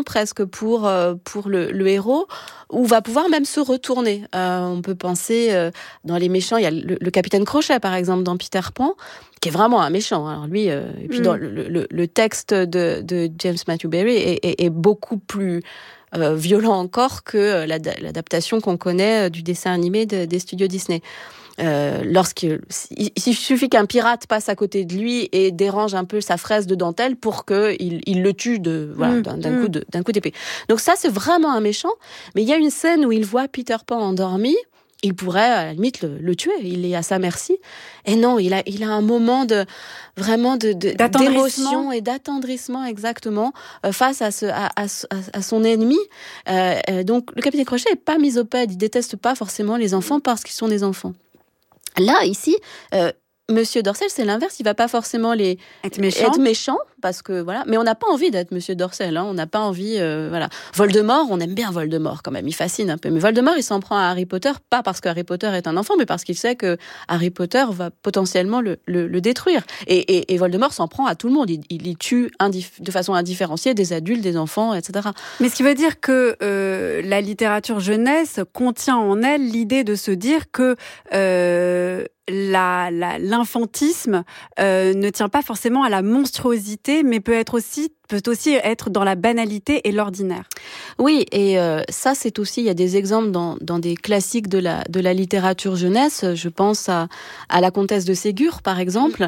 compassion presque pour le héros, ou va pouvoir même se retourner. On peut penser dans les méchants, il y a le capitaine Crochet par exemple dans Peter Pan, qui est vraiment un méchant. Alors lui, et puis dans le texte de James Matthew Barrie est beaucoup plus violent encore que l'adaptation qu'on connaît du dessin animé des studios Disney. Il suffit qu'un pirate passe à côté de lui et dérange un peu sa fraise de dentelle pour qu'il le tue d'un coup d'épée. Donc ça, c'est vraiment un méchant. Mais il y a une scène où il voit Peter Pan endormi. Il pourrait, à la limite, le tuer. Il est à sa merci. Et non, il a un moment d'émotion et d'attendrissement, exactement, face à son ennemi. Donc, le capitaine Crochet est pas misopède. Il déteste pas forcément les enfants parce qu'ils sont des enfants. Là, ici, Monsieur Dorcel, c'est l'inverse. Il va pas forcément être méchant, parce que voilà. Mais on n'a pas envie d'être Monsieur Dorcel. On n'a pas envie, voilà. Voldemort, on aime bien Voldemort quand même. Il fascine un peu. Mais Voldemort, il s'en prend à Harry Potter, pas parce que Harry Potter est un enfant, mais parce qu'il sait que Harry Potter va potentiellement le détruire. Et Voldemort s'en prend à tout le monde. Il tue de façon indifférenciée des adultes, des enfants, etc. Mais ce qui veut dire que la littérature jeunesse contient en elle l'idée de se dire que l'infantisme ne tient pas forcément à la monstruosité, mais peut aussi être dans la banalité et l'ordinaire. Oui, et ça, c'est aussi, il y a des exemples dans des classiques de la littérature jeunesse. Je pense à La Comtesse de Ségur, par exemple,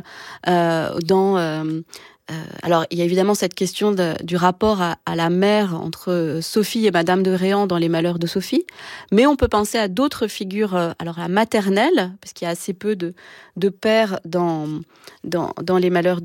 alors, il y a évidemment cette question du rapport à la mère entre Sophie et Madame de Réan dans Les Malheurs de Sophie, mais on peut penser à d'autres figures, alors la maternelle, parce qu'il y a assez peu de pères dans Les Malheurs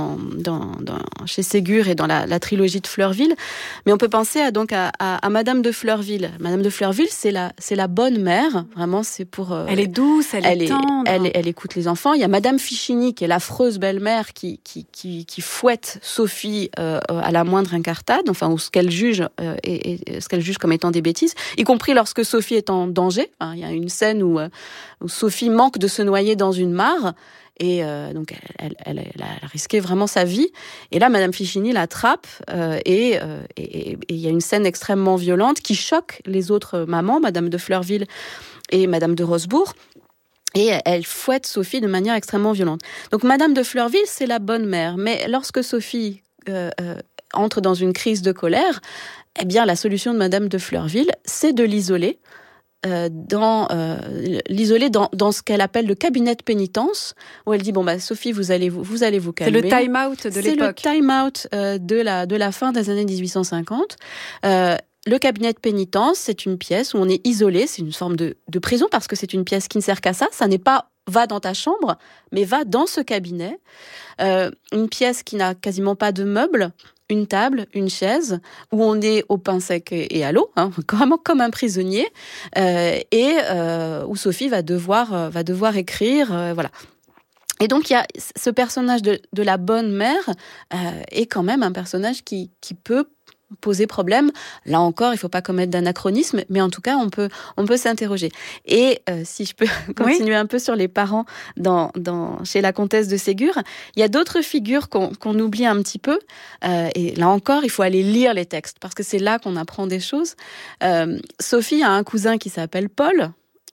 chez Ségur et dans la trilogie de Fleurville, mais on peut penser à Madame de Fleurville. Madame de Fleurville, c'est la bonne mère, vraiment, c'est pour... elle est douce, elle est tendre. Elle écoute les enfants. Il y a Madame Fichini, qui est l'affreuse belle-mère qui fouette Sophie à la moindre incartade, enfin, ou ce qu'elle juge et ce qu'elle juge comme étant des bêtises, y compris lorsque Sophie est en danger. Il y a une scène où Sophie manque de se noyer dans une mare, et donc elle a risqué vraiment sa vie. Et là, Madame Fichini l'attrape, et il y a une scène extrêmement violente qui choque les autres mamans, Madame de Fleurville et Madame de Rosebourg. Et elle fouette Sophie de manière extrêmement violente. Donc Madame de Fleurville, c'est la bonne mère. Mais lorsque Sophie entre dans une crise de colère, eh bien la solution de Madame de Fleurville, c'est de l'isoler. Dans ce qu'elle appelle le cabinet de pénitence, où elle dit Sophie, vous allez vous calmer. C'est le time-out de l'époque. C'est le time-out de la fin des années 1850. Le cabinet de pénitence, c'est une pièce où on est isolé, c'est une forme de prison, parce que c'est une pièce qui ne sert qu'à ça. Ça n'est pas va dans ta chambre, mais va dans ce cabinet. Une pièce qui n'a quasiment pas de meubles, une table, une chaise, où on est au pain sec et à l'eau, vraiment comme un prisonnier, et où Sophie va devoir écrire, voilà. Et donc, il y a ce personnage de la bonne mère est quand même un personnage qui peut poser problème. Là encore, il ne faut pas commettre d'anachronisme, mais en tout cas, on peut s'interroger. Et si je peux continuer un peu sur les parents chez la comtesse de Ségur, il y a d'autres figures qu'on oublie un petit peu. Et là encore, il faut aller lire les textes, parce que c'est là qu'on apprend des choses. Sophie a un cousin qui s'appelle Paul,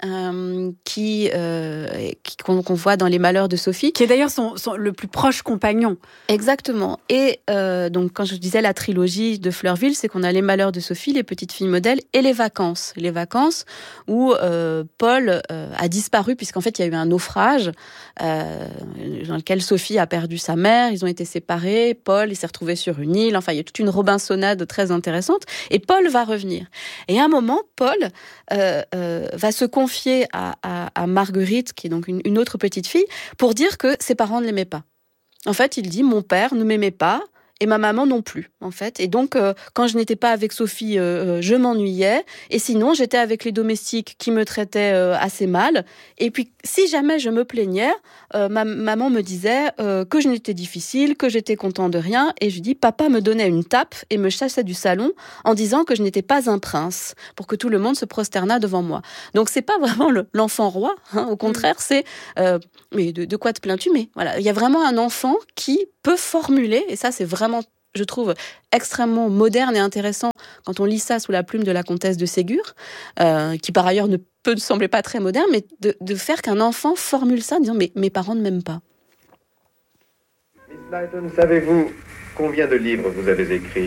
qu'on voit dans Les Malheurs de Sophie. Qui est d'ailleurs le plus proche compagnon. Exactement. Et donc, quand je disais la trilogie de Fleurville, c'est qu'on a Les Malheurs de Sophie, Les Petites Filles modèles et Les Vacances. Les Vacances où Paul a disparu, puisqu'en fait, il y a eu un naufrage dans lequel Sophie a perdu sa mère, ils ont été séparés, Paul il s'est retrouvé sur une île, enfin, il y a toute une robinsonnade très intéressante, et Paul va revenir. Et à un moment, Paul va se confier à Marguerite, qui est donc une autre petite fille, pour dire que ses parents ne l'aimaient pas. En fait, il dit, mon père ne m'aimait pas, et ma maman non plus, en fait. Et donc, quand je n'étais pas avec Sophie, je m'ennuyais. Et sinon, j'étais avec les domestiques qui me traitaient assez mal. Et puis, si jamais je me plaignais, ma maman me disait que je n'étais difficile, que j'étais content de rien. Et je dis, papa me donnait une tape et me chassait du salon en disant que je n'étais pas un prince, pour que tout le monde se prosternât devant moi. Donc, c'est pas vraiment l'enfant roi. Au contraire, c'est mais de quoi te plains-tu? Mais voilà, il y a vraiment un enfant qui peut formuler, et ça, c'est vraiment, je trouve, extrêmement moderne et intéressant quand on lit ça sous la plume de la comtesse de Ségur, qui par ailleurs ne peut sembler pas très moderne, mais de faire qu'un enfant formule ça en disant « mais mes parents ne m'aiment pas ». Miss Blyton, savez-vous combien de livres vous avez écrits?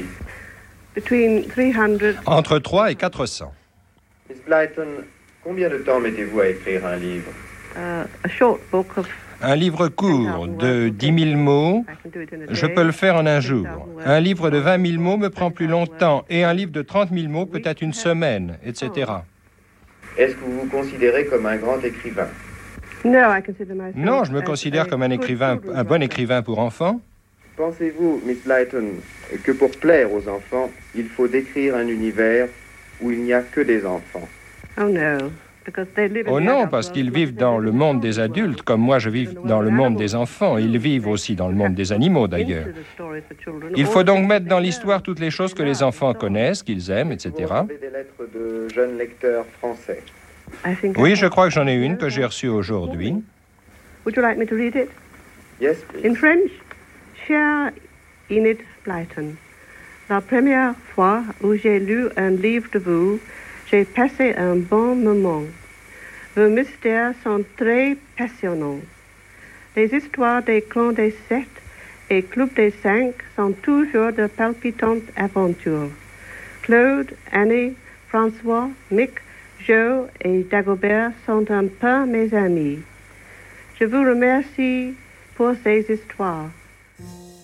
Entre 3 et 400. Miss Blyton, combien de temps mettez-vous à écrire un livre? Un livre court de 10 000 mots, je peux le faire en un jour. Un livre de 20 000 mots me prend plus longtemps et un livre de 30 000 mots peut-être une semaine, etc. Est-ce que vous vous considérez comme un grand écrivain? Non, je me considère comme un bon écrivain pour enfants. Pensez-vous, Miss Blyton, que pour plaire aux enfants, il faut décrire un univers où il n'y a que des enfants? Oh non, parce qu'ils vivent dans le monde des adultes, comme moi je vis dans le monde des enfants. Ils vivent aussi dans le monde des animaux, d'ailleurs. Il faut donc mettre dans l'histoire toutes les choses que les enfants connaissent, qu'ils aiment, etc. Vous recevez des lettres de jeunes lecteurs français? Oui, je crois que j'en ai une que j'ai reçue aujourd'hui. Yes, please. In French, Chère Enid Blyton, la première fois où j'ai lu un livre de vous, j'ai passé un bon moment. Vos mystères sont très passionnants. Les histoires des clans des 7 et Club des 5 sont toujours de palpitantes aventures. Claude, Annie, François, Mick, Joe et Dagobert sont un peu mes amis. Je vous remercie pour ces histoires.